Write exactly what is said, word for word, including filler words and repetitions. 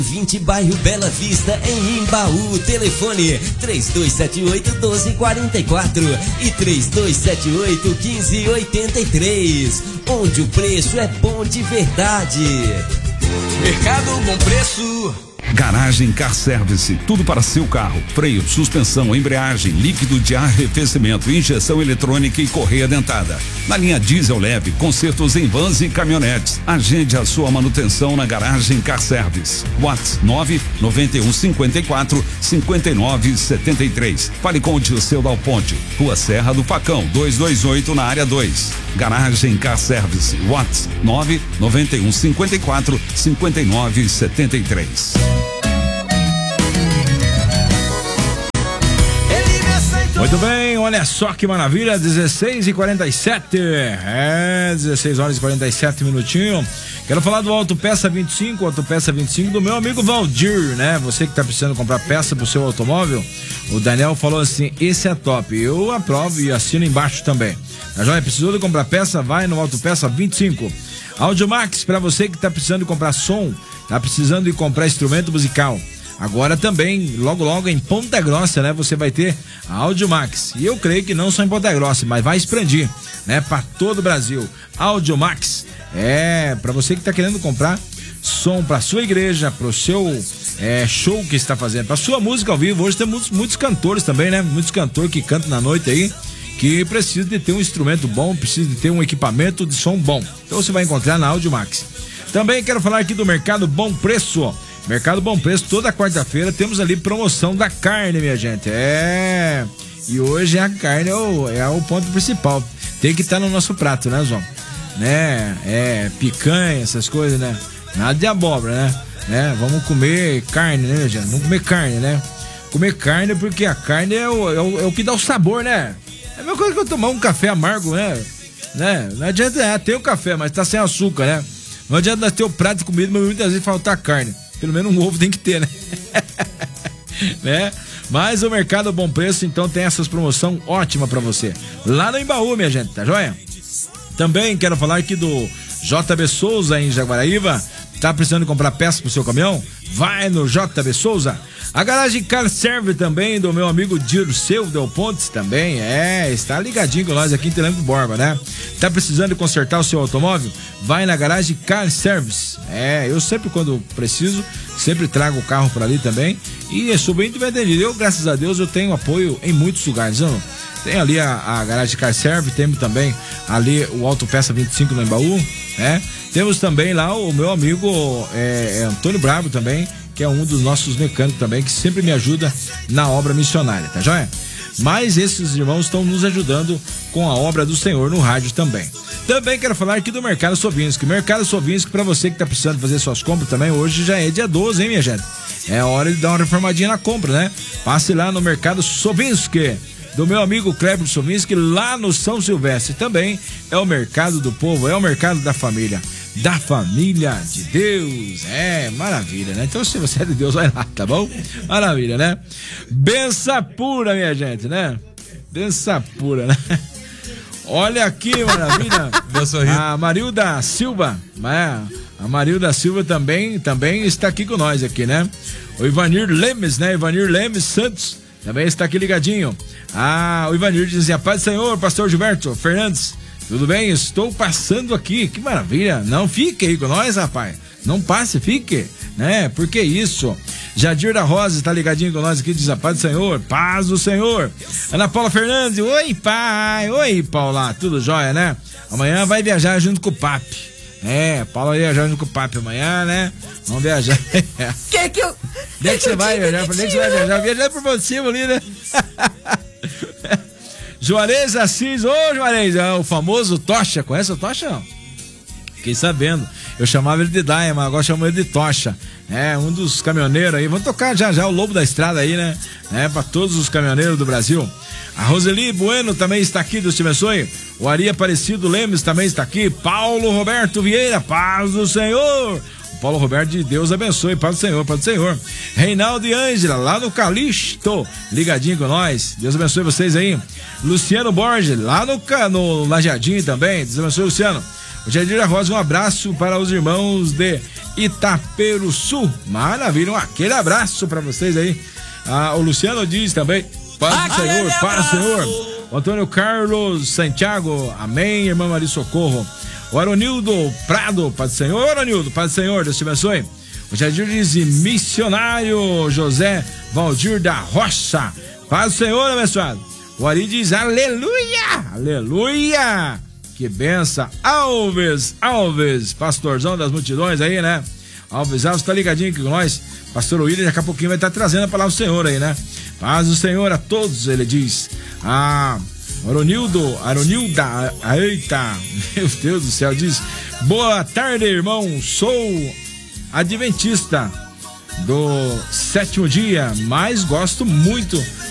vinte, bairro Bela Vista, em Imbaú. Telefone três dois sete oito, doze quarenta e quatro e três dois sete oito, quinze oitenta e três. Onde o preço é bom de verdade. Mercado Bom Preço. Garagem Car Service, tudo para seu carro: freio, suspensão, embreagem, líquido de arrefecimento, injeção eletrônica e correia dentada. Na linha diesel leve, consertos em vans e caminhonetes. Agende a sua manutenção na Garagem Car Service. WhatsApp nove nove um cinco quatro, cinco nove sete três. Fale com o Dirceu Dal Ponte, Rua Serra do Facão, duzentos e vinte e oito, na área dois. Garagem Car Service. WhatsApp nove nove um cinco quatro, cinco nove sete três. Muito bem, olha só que maravilha, dezesseis e quarenta e sete. É, dezesseis horas e quarenta e sete minutinhos. Quero falar do Autopeça vinte e cinco, Autopeça vinte e cinco do meu amigo Valdir, né? Você que tá precisando comprar peça pro seu automóvel, o Daniel falou assim: esse é top. Eu aprovo e assino embaixo também. Tá joia? Precisou de comprar peça? Vai no Autopeça vinte e cinco. Audiomax, pra você que tá precisando de comprar som, tá precisando de comprar instrumento musical. Agora também, logo logo em Ponta Grossa, né? Você vai ter a Audiomax. E eu creio que não só em Ponta Grossa, mas vai expandir, né? Para todo o Brasil. Audiomax é para você que tá querendo comprar som para sua igreja, pro seu é, show que está fazendo, para sua música ao vivo. Hoje tem muitos, muitos cantores também, né? Muitos cantores que cantam na noite aí, que precisa de ter um instrumento bom, precisa de ter um equipamento de som bom. Então você vai encontrar na Audiomax. Também quero falar aqui do Mercado Bom Preço. Mercado Bom Preço, toda quarta-feira temos ali promoção da carne, minha gente. É. E hoje a carne é o, é o ponto principal. Tem que estar no nosso prato, né, João? Né? É, picanha, essas coisas, né? Nada de abóbora, né? né? Vamos comer carne, né, gente? Vamos comer carne, né? Comer carne porque a carne é o, é o, é o que dá o sabor, né? É a mesma coisa que eu tomar um café amargo, né? né? Não adianta, é, tem o café, mas tá sem açúcar, né? Não adianta ter o prato de comida, mas muitas vezes faltar carne. Pelo menos um ovo tem que ter, né? né? Mas o Mercado Bom Preço, então, tem essas promoções ótimas pra você. Lá no Imbaú, minha gente, tá joia? Também quero falar aqui do J B Souza, em Jaguaraíva. Tá precisando comprar peças pro seu caminhão? Vai no J B Souza. A Garagem Car Serve também, do meu amigo Dirceu Del Pontes também. É, está ligadinho com nós aqui em Telêmaco Borba, né? Tá precisando de consertar o seu automóvel? Vai na Garagem Car Service. É, eu sempre, quando preciso, sempre trago o carro para ali também. E sou bem entendido. Eu, graças a Deus, eu tenho apoio em muitos lugares, não? Tem ali a, a Garagem Car Serve, temos também ali o Autopeça vinte e cinco no Imbaú, né? Temos também lá o meu amigo é, é Antônio Bravo também, que é um dos nossos mecânicos também, que sempre me ajuda na obra missionária, tá joia? Mas esses irmãos estão nos ajudando com a obra do Senhor no rádio também. Também quero falar aqui do Mercado Sovinski. Mercado Sovinski, para você que tá precisando fazer suas compras também, hoje já é dia doze, hein, minha gente? É hora de dar uma reformadinha na compra, né? Passe lá no Mercado Sovinski, do meu amigo Kleber Sovinski, lá no São Silvestre. Também é o mercado do povo, é o mercado da família. Da família de Deus. É, maravilha, né? Então, se você é de Deus, vai lá, tá bom? Maravilha, né? Benção pura, minha gente, né? Benção pura, né? Olha aqui, maravilha. A Marilda Silva, né? A Marilda Silva também, também está aqui com nós aqui, né? O Ivanir Lemes, né? Ivanir Lemes Santos também está aqui ligadinho. Ah, o Ivanir diz assim: a paz do Senhor, pastor Gilberto Fernandes. Tudo bem? Estou passando aqui. Que maravilha. Não fique aí com nós, rapaz. Não passe, fique, né? Por que isso? Jadir da Rosa está ligadinho com nós aqui, diz: a paz do Senhor, paz do Senhor. Ana Paula Fernandes, oi, pai. Oi, Paula, tudo jóia, né? Amanhã vai viajar junto com o papi. É, Paula vai viajar junto com o papi amanhã, né? Vamos viajar. Que que eu... Onde é que você vai viajar? Onde é que você vai viajar? Viajar por você ali, né? Juarez Assis, ô Juarez, é o famoso Tocha, conhece o Tocha não? Fiquei sabendo, eu chamava ele de Daia, mas agora chamo ele de Tocha, é um dos caminhoneiros aí, vamos tocar já já o Lobo da Estrada aí, né, né, pra todos os caminhoneiros do Brasil. A Roseli Bueno também está aqui, Deus te abençoe. O Ari Aparecido Lemes também está aqui. Paulo Roberto Vieira, paz do Senhor. Paulo Roberto, de Deus abençoe, paz do Senhor, paz do Senhor. Reinaldo e Ângela, lá no Calixto, ligadinho com nós, Deus abençoe vocês aí. Luciano Borges, lá no, no Lajeadinho também, Deus abençoe, Luciano. O Jardim Rosa, um abraço para os irmãos de Itaperuçu. Maravilha, um aquele abraço para vocês aí. Ah, o Luciano diz também, paz do Senhor, paz do Senhor. O Antônio Carlos Santiago, amém, irmã Maria Socorro. O Aronildo Prado, paz do Senhor, Aronildo, paz do Senhor, Deus te abençoe. O Jardim diz missionário José Valdir da Rocha, paz do Senhor, abençoado. O Ari diz aleluia, aleluia, que benção. Alves, Alves, pastorzão das multidões aí, né? Alves Alves tá ligadinho aqui com nós. Pastor William daqui a pouquinho vai estar trazendo a palavra do Senhor aí, né? Paz do Senhor a todos, ele diz. Ah, Aronildo, Aronilda, eita, meu Deus do céu, diz, boa tarde, irmão, sou adventista do sétimo dia, mas gosto muito